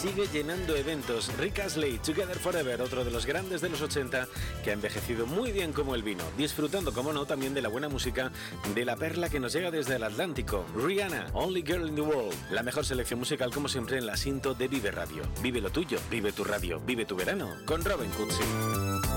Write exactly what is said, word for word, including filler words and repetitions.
sigue llenando eventos. Rick Astley, Together Forever, otro de los grandes de los ochenta que ha envejecido muy bien como el vino, disfrutando, como no, también de la buena música de la perla que nos llega desde el Atlántico. Rihanna, Only Girl in the World. La mejor selección musical, como siempre, en la Sinto de Vive Radio. Vive lo tuyo, vive tu radio, vive tu verano, con Robin Cutsi.